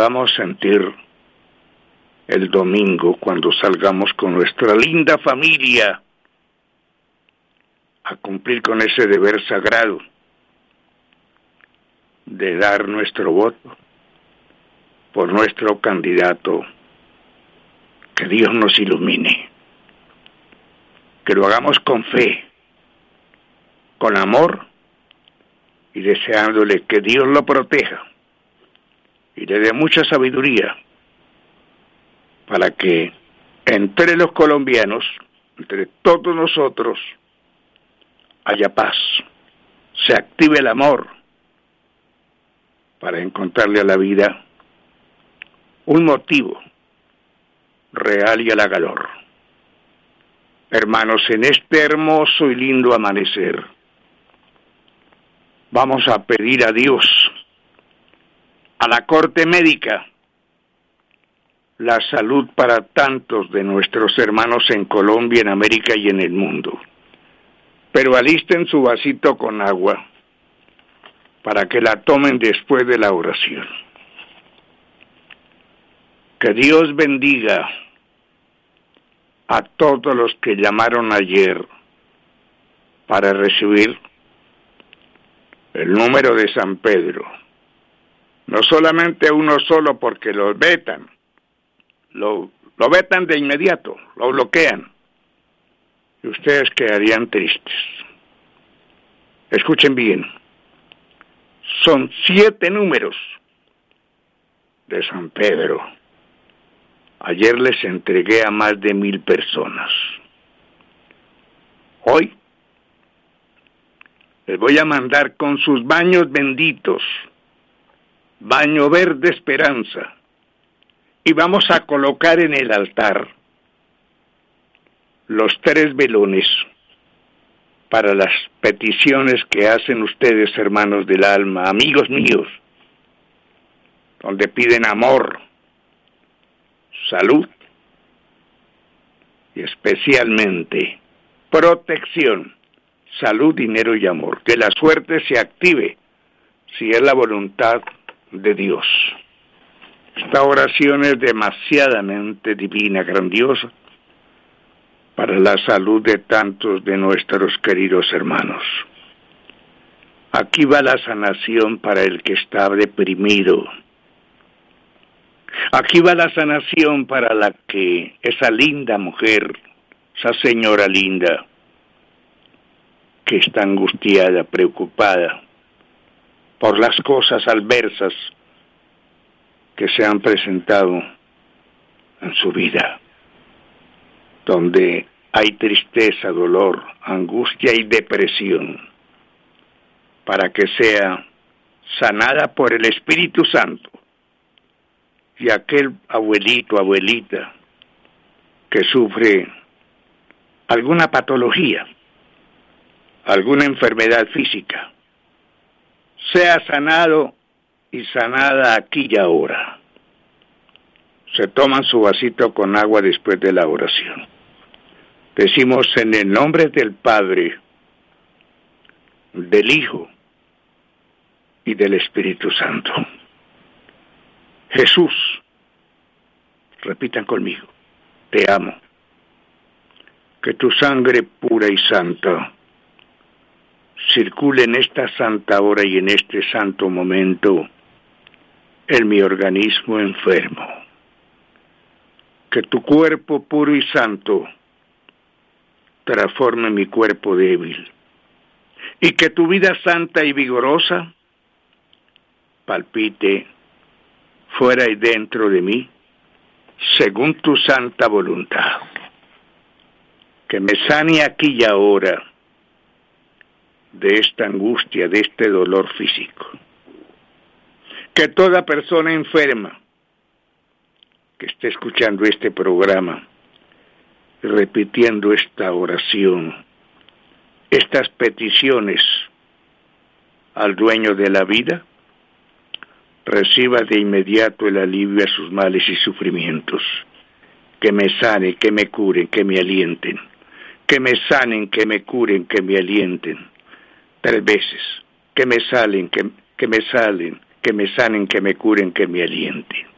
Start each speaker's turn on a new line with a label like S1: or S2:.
S1: podamos sentir el domingo cuando salgamos con nuestra linda familia a cumplir con ese deber sagrado de dar nuestro voto por nuestro candidato. Que Dios nos ilumine, que lo hagamos con fe, con amor y deseándole que Dios lo proteja y le dé mucha sabiduría para que entre los colombianos, entre todos nosotros, haya paz, se active el amor para encontrarle a la vida un motivo real y halagador. Hermanos, en este hermoso y lindo amanecer, vamos a pedir a Dios, a la corte médica, la salud para tantos de nuestros hermanos en Colombia, en América y en el mundo. Pero alisten su vasito con agua para que la tomen después de la oración. Que Dios bendiga a todos los que llamaron ayer para recibir el número de San Pedro. No solamente uno solo porque lo vetan, lo vetan de inmediato, lo bloquean. Y ustedes quedarían tristes. Escuchen bien. Son 7 números de San Pedro. Ayer les entregué a más de 1000 personas. Hoy les voy a mandar con sus baños benditos, baño verde esperanza, y vamos a colocar en el altar los 3 velones para las peticiones que hacen ustedes, hermanos del alma, amigos míos, donde piden amor, salud y especialmente protección, salud, dinero y amor. Que la suerte se active si es la voluntad de Dios. Esta oración es demasiadamente divina, grandiosa, para la salud de tantos de nuestros queridos hermanos. Aquí va la sanación para el que está deprimido. Aquí va la sanación para la que esa linda mujer, esa señora linda, que está angustiada, preocupada por las cosas adversas que se han presentado en su vida, donde hay tristeza, dolor, angustia y depresión, para que sea sanada por el Espíritu Santo. Y aquel abuelito, abuelita, que sufre alguna patología, alguna enfermedad física, sea sanado y sanada aquí y ahora. Se toman su vasito con agua después de la oración. Decimos en el nombre del Padre, del Hijo y del Espíritu Santo. Jesús, repitan conmigo, te amo. Que tu sangre pura y santa circule en esta santa hora y en este santo momento en mi organismo enfermo. Que tu cuerpo puro y santo transforme mi cuerpo débil. Y que tu vida santa y vigorosa palpite fuera y dentro de mí, según tu santa voluntad. Que me sane aquí y ahora de esta angustia, de este dolor físico. Que toda persona enferma que esté escuchando este programa, repitiendo esta oración, estas peticiones al dueño de la vida, reciba de inmediato el alivio a sus males y sufrimientos. Que me sane, que me curen, que me alienten. Que me sanen, que me curen, que me alienten. 3 veces. Que me sanen, que me curen, que me alienten.